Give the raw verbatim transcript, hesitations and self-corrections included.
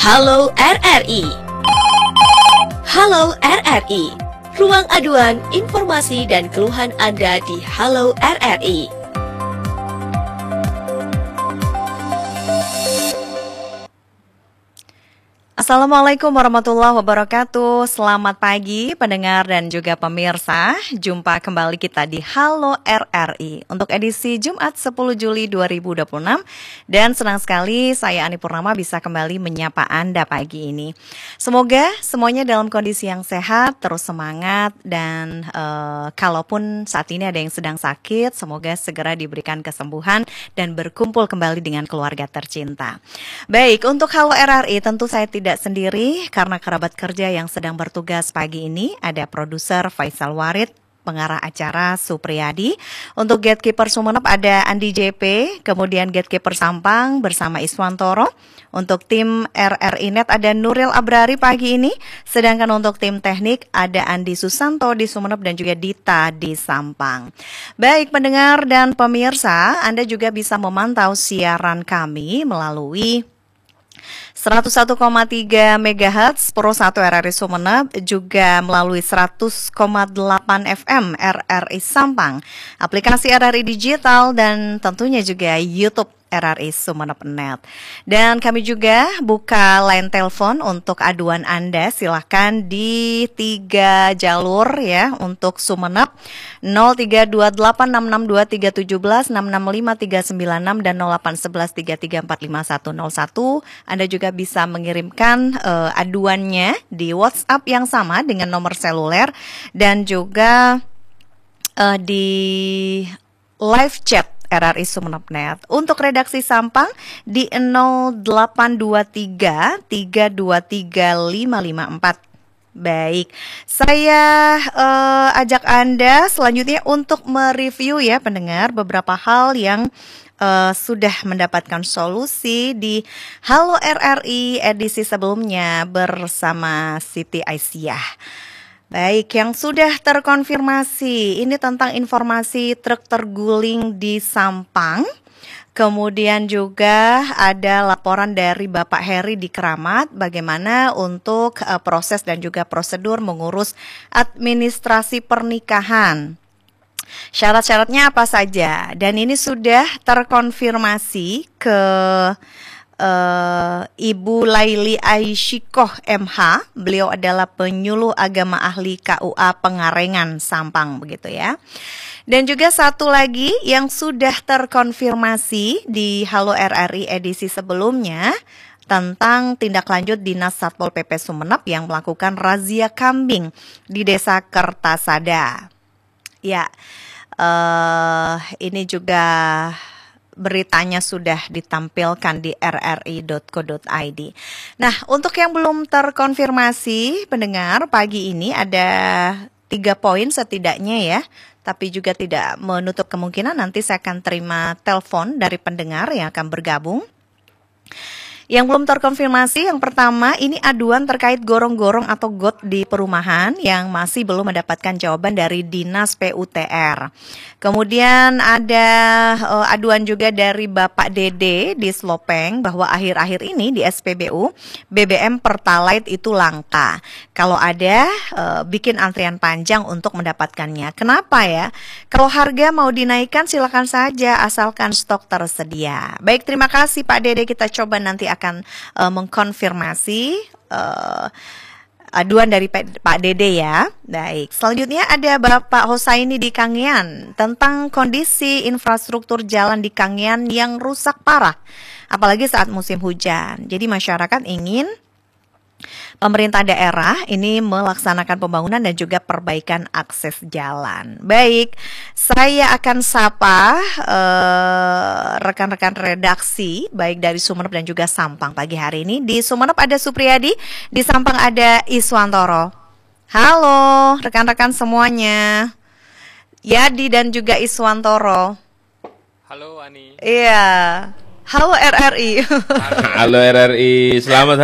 Halo R R I. Halo R R I. Ruang aduan, informasi dan keluhan Anda di Halo R R I. Assalamualaikum warahmatullahi wabarakatuh. Selamat pagi pendengar dan juga pemirsa. Jumpa kembali kita di Halo R R I untuk edisi Jumat sepuluh Juli dua ribu dua puluh enam. Dan senang sekali saya Ani Purnama bisa kembali menyapa Anda pagi ini. Semoga semuanya dalam kondisi yang sehat, terus semangat. Dan uh, kalaupun saat ini ada yang sedang sakit, semoga segera diberikan kesembuhan dan berkumpul kembali dengan keluarga tercinta. Baik, untuk Halo R R I tentu saya tidak Tidak sendiri karena kerabat kerja yang sedang bertugas pagi ini. Ada produser Faisal Warid, pengarah acara Supriyadi. Untuk Gatekeeper Sumeneb ada Andi J P, kemudian Gatekeeper Sampang bersama Iswantoro. Untuk tim R R I Net ada Nuril Abrari pagi ini. Sedangkan untuk tim teknik ada Andi Susanto di Sumeneb dan juga Dita di Sampang. Baik pendengar dan pemirsa, Anda juga bisa memantau siaran kami melalui seratus satu koma tiga megahertz Pro satu R R I Sumeneb, juga melalui seratus koma delapan F M R R I Sampang, aplikasi R R I Digital, dan tentunya juga YouTube R R I Sumeneb titik net. Dan kami juga buka line telepon untuk aduan Anda. Silahkan di tiga jalur ya untuk Sumeneb, nol tiga dua delapan enam enam dua tiga tujuh satu, enam enam lima tiga sembilan enam dan nol delapan satu satu tiga tiga empat lima satu nol satu. Anda juga bisa mengirimkan uh, aduannya di WhatsApp yang sama dengan nomor seluler dan juga uh, di live chat R R I Sumeneb titik net. Untuk redaksi Sampang di nol delapan dua tiga tiga dua tiga lima lima empat. Baik, saya uh, ajak Anda selanjutnya untuk mereview ya pendengar beberapa hal yang uh, sudah mendapatkan solusi di Halo R R I edisi sebelumnya bersama Siti Aisyah. Baik, yang sudah terkonfirmasi ini tentang informasi truk terguling di Sampang. Kemudian juga ada laporan dari Bapak Heri di Keramat bagaimana untuk uh, proses dan juga prosedur mengurus administrasi pernikahan. Syarat-syaratnya apa saja? Dan ini sudah terkonfirmasi ke Uh, Ibu Laili Aisyikoh M H. Beliau adalah penyuluh agama ahli K U A Pengarengan Sampang begitu ya. Dan juga satu lagi yang sudah terkonfirmasi di Halo R R I edisi sebelumnya tentang tindak lanjut Dinas Satpol P P Sumeneb yang melakukan razia kambing di Desa Kertasada. Ya, uh, ini juga beritanya sudah ditampilkan di r r i dot co dot i d. Nah, untuk yang belum terkonfirmasi pendengar, pagi ini ada tiga poin setidaknya ya, tapi juga tidak menutup kemungkinan nanti saya akan terima telepon dari pendengar yang akan bergabung. Yang belum terkonfirmasi, yang pertama ini aduan terkait gorong-gorong atau got di perumahan yang masih belum mendapatkan jawaban dari Dinas P U T R. Kemudian ada uh, aduan juga dari Bapak Dede di Slopeng bahwa akhir-akhir ini di S P B U B B M Pertalite itu langka. Kalau ada uh, bikin antrian panjang untuk mendapatkannya. Kenapa ya? Kalau harga mau dinaikkan silakan saja asalkan stok tersedia. Baik, terima kasih Pak Dede, kita coba nanti akan uh, mengkonfirmasi uh, aduan dari Pak Dede ya. Baik, selanjutnya ada Bapak Hosaini di Kangean tentang kondisi infrastruktur jalan di Kangean yang rusak parah, apalagi saat musim hujan. Jadi masyarakat ingin pemerintah daerah ini melaksanakan pembangunan dan juga perbaikan akses jalan. Baik, saya akan sapa uh, rekan-rekan redaksi baik dari Sumeneb dan juga Sampang pagi hari ini. Di Sumeneb ada Supriyadi, di Sampang ada Iswantoro. Halo rekan-rekan semuanya, Yadi dan juga Iswantoro. Halo Ani. Iya, halo R R I. Halo R R I, selamat